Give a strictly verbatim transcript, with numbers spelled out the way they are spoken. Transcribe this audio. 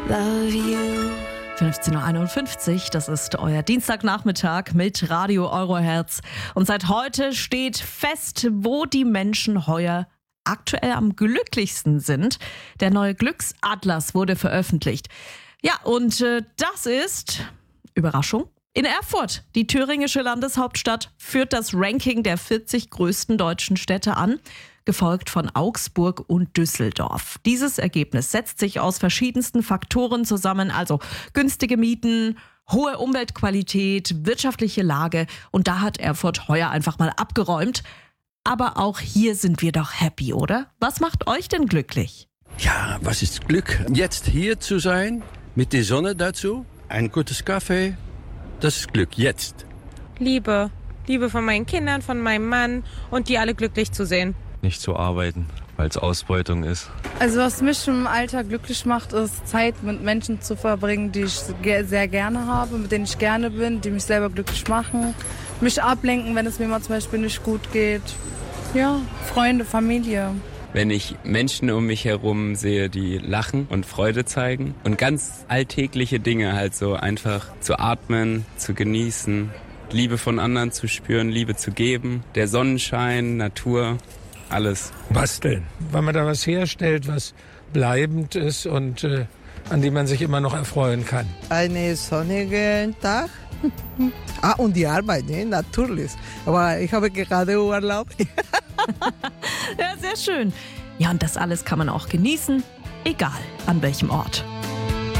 love you. fünfzehn Uhr einundfünfzig, das ist euer Dienstagnachmittag mit Radio Eurohertz. Und seit heute steht fest, wo die Menschen heuer aktuell am glücklichsten sind. Der neue Glücksatlas wurde veröffentlicht. Ja, und äh, das ist, Überraschung, in Erfurt. Die thüringische Landeshauptstadt führt das Ranking der vierzig größten deutschen Städte an, gefolgt von Augsburg und Düsseldorf. Dieses Ergebnis setzt sich aus verschiedensten Faktoren zusammen, also günstige Mieten, hohe Umweltqualität, wirtschaftliche Lage, und da hat Erfurt heuer einfach mal abgeräumt. Aber auch hier sind wir doch happy, oder? Was macht euch denn glücklich? Ja, was ist Glück? Jetzt hier zu sein, mit der Sonne dazu, ein gutes Kaffee, das ist Glück, jetzt. Liebe. Liebe von meinen Kindern, von meinem Mann und die alle glücklich zu sehen. Nicht zu arbeiten, weil es Ausbeutung ist. Also was mich im Alltag glücklich macht, ist Zeit mit Menschen zu verbringen, die ich sehr gerne habe, mit denen ich gerne bin, die mich selber glücklich machen. Mich ablenken, wenn es mir mal zum Beispiel nicht gut geht. Ja, Freunde, Familie. Wenn ich Menschen um mich herum sehe, die lachen und Freude zeigen und ganz alltägliche Dinge halt so einfach zu atmen, zu genießen, Liebe von anderen zu spüren, Liebe zu geben, der Sonnenschein, Natur, alles. Basteln, weil man da was herstellt, was bleibend ist und äh, an dem man sich immer noch erfreuen kann. Einen sonnigen Tag. Ah, und die Arbeit, ne? Natürlich. Aber ich habe gerade Urlaub. Ja, sehr schön. Ja, und das alles kann man auch genießen, egal an welchem Ort.